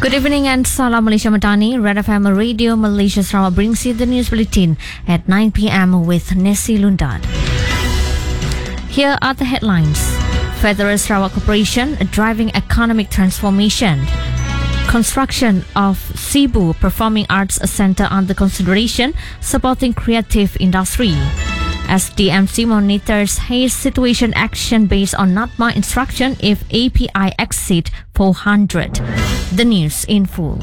Good evening and Salam Malaysia Madani. Red FM Radio Malaysia Sarawak brings you the news bulletin at 9 p.m. with Nessie Lundad. Here are the headlines. Federal Sarawak Corporation driving economic transformation. Construction of Cebu Performing Arts Centre under consideration, supporting creative industry. SDMC monitors haze situation action based on NATMA instruction if API exceed 400. The news in full.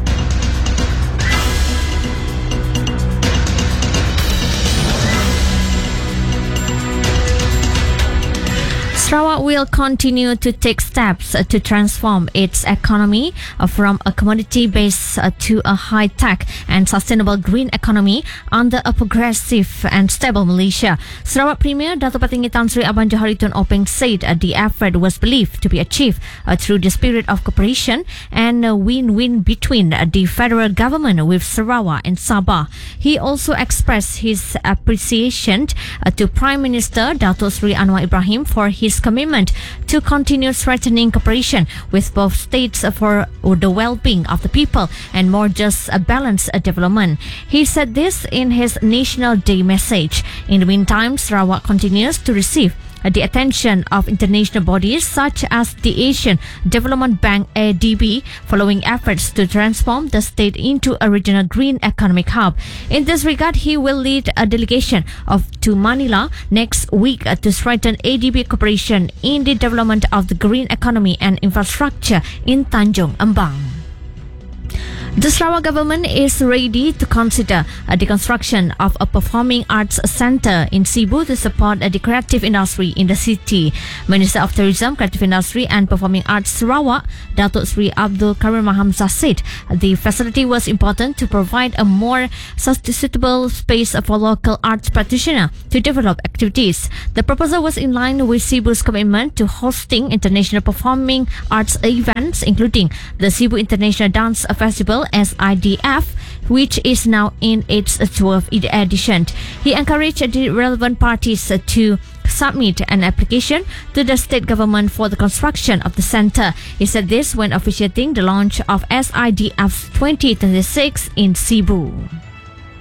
Sarawak will continue to take steps to transform its economy from a commodity base to a high-tech and sustainable green economy under a progressive and stable Malaysia. Sarawak Premier Dato' Patinggi Tan Sri Abang Johari Tun Openg said the effort was believed to be achieved through the spirit of cooperation and a win-win between the federal government with Sarawak and Sabah. He also expressed his appreciation to Prime Minister Dato' Sri Anwar Ibrahim for his commitment to continue strengthening cooperation with both states for the well-being of the people and more just a balanced development. He said this in his National Day message. In the meantime, Sarawak continues to receive the attention of international bodies such as the Asian Development Bank ADB following efforts to transform the state into a regional green economic hub. In this regard, he will lead a delegation to Manila next week to strengthen ADB cooperation in the development of the green economy and infrastructure in Tanjung Ambang. The Sarawak government is ready to consider the construction of a performing arts centre in Cebu to support the creative industry in the city. Minister of Tourism, Creative Industry and Performing Arts Sarawak, Datuk Sri Abdul Karim Mahamzah said the facility was important to provide a more suitable space for local arts practitioners to develop activities. The proposal was in line with Cebu's commitment to hosting international performing arts events, including the Cebu International Dance Festival SIDF, which is now in its 12th edition. He encouraged the relevant parties to submit an application to the state government for the construction of the centre. He said this when officiating the launch of SIDF 2026 in Cebu.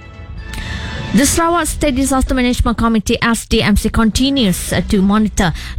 The Sarawak State Disaster Management Committee SDMC continues to monitor